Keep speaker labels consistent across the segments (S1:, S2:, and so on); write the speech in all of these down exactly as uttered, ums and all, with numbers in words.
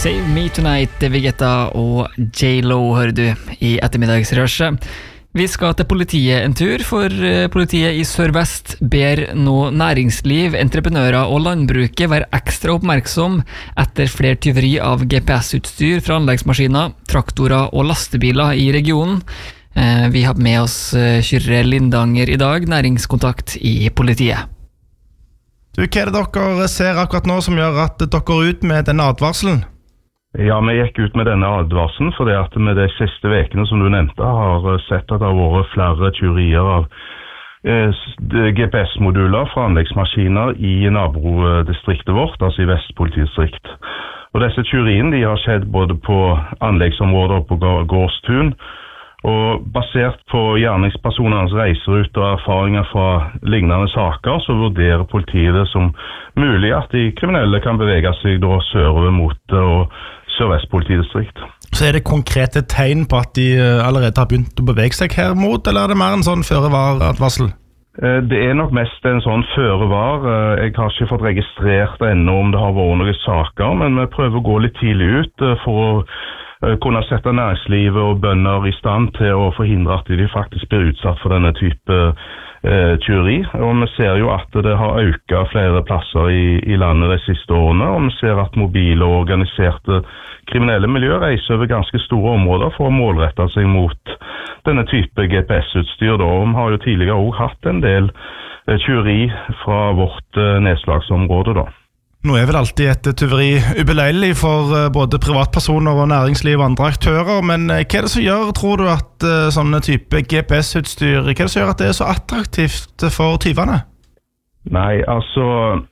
S1: Save Me Tonight, Vegeta og J-Lo hører du i ettermiddagsrushet. Vi skal til politiet en tur, for politiet i Sør-Vest ber nå næringsliv, entreprenører og landbruket være ekstra oppmerksom etter flere tyveri av G P S-utstyr fra anleggsmaskiner, traktorer og lastebiler i regionen. Vi har med oss Kyrre Lindanger i dag, næringskontakt i politiet.
S2: Du, hva er det dere ser akkurat nå som gjør at dere går ut med denne advarselen?
S3: Ja, vi gikk ut med denne advarselen fordi at med de siste vekene som du nevnte har sett at det har vært flere tyverier av eh, G P S-moduler fra anleggsmaskiner i nabodistriktet vårt, altså i Vest politidistrikt. Og disse tyveriene de har skjedd både på anleggsområder på gårdstun, og basert på gjerningspersonenes reiserut og erfaringer fra lignende saker, så vurderer politiet det som mulig at de kriminelle kan bevege seg da sørover mot og Sør-Vest politidistrikt.
S2: Så er det konkrete tegn på at de allerede har begynt å bevege seg her mot, eller er det mer en sånn føre-var-advarsel?
S3: Det er nok mest en sånn føre-var. Jeg har ikke fått registrert ennå om det har vært noen saker, men vi prøver å gå litt tidlig ut for å kunne sette næringslivet og bønder i stand til å forhindre at de faktisk blir utsatt for denne type eh, tyveri. Og vi ser jo at det har økt flere plasser i, i landet de siste årene, og vi ser at mobile og organiserte kriminelle miljøer reiser over ganske store områder for å målrette seg mot denne type G P S-utstyr. Da. Og vi har jo tidligere også hatt en del eh, tyveri fra vårt eh, nedslagsområde da.
S2: Nå er vel alltid et tyveri ubeleilig for både privatpersoner og næringsliv og andre aktører, men hva er det som gjør, tror du, at sånne type G P S-utstyr, hva er det som gjør at det er så attraktivt for tyvene?
S3: Nei, altså,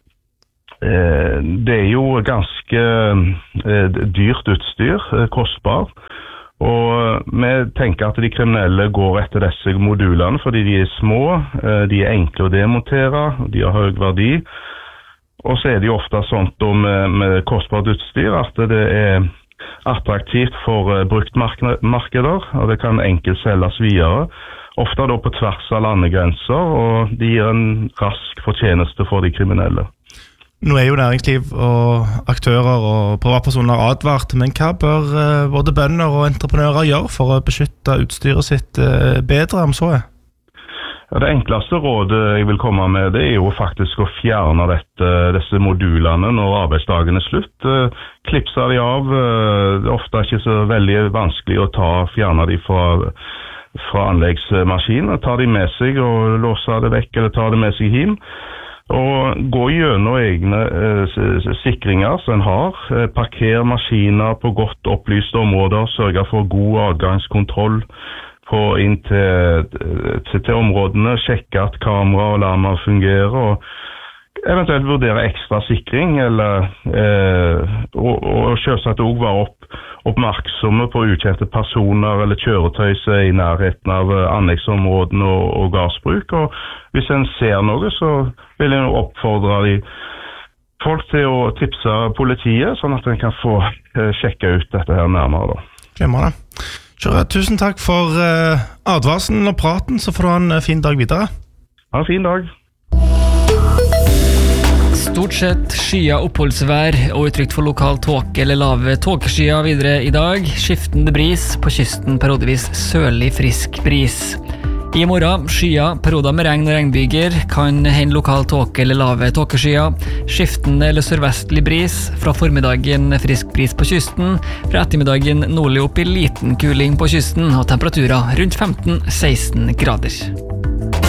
S3: eh, det er jo ganske eh, dyrt utstyr, eh, kostbar, og vi tenker at de kriminelle går etter disse modulene fordi de er små, eh, de er enkle å demontere, de har høy verdi. Og så er det jo ofte sånt med, med kostbart utstyr at det er attraktivt for uh, bruktmarkeder, og det kan enkelt selges videre. Ofte da på tvers av landegrenser, og det gir en rask fortjeneste for de kriminelle.
S2: Nå er jo næringsliv og aktører og privatpersoner advart, men hva bør uh, både bønder og entreprenører gjøre for å beskytte utstyret sitt uh, bedre om så er?
S3: Ja, det enkleste rådet jeg vil komme med, det er jo faktisk å fjerne dette, disse modulene når arbeidsdagen er slutt. Klipse de av, det er ofte ikke så veldig vanskelig å ta, fjerne de fra, fra anleggsmaskinen. Ta de med seg og låse det vekk, eller ta det med seg hjem. Og gå gjennom egne eh, sikringer som en har. Parker maskiner på godt opplyste områder, sørge for god adgangskontroll på inn til, til, til områdene, sjekke at kamera og alarmer fungerer, og eventuelt vurdere ekstra sikring, eller, eh, og, og selvsagt også være opp, oppmerksomme på ukjente personer eller kjøretøy som er i nærheten av anleggsområdene og, og gassbruk. Og hvis en ser noe, så vil jeg oppfordre de folk til å tipse politiet, sånn at en kan få eh, sjekke ut dette her nærmere da.
S2: Glemmer det. Kjøre, tusen takk for uh, advarselen og praten, så får du ha en uh, fin dag videre.
S3: Ha en fin dag.
S1: Stort sett skya oppholdsvær og utrygt for lokal tåke eller lave tåkeskyer videre i dag. Skiftende bris, på kysten periodevis sørlig frisk bris. I morgen skya, perioder med regn og regnbyger, kan hende lokal tåke eller lave tåkeskyer. Skiftende eller sørvestlig bris, fra formiddagen frisk bris på kysten, fra ettermiddagen nordlig opp i liten kuling på kysten, og temperaturer rundt femten til seksten grader.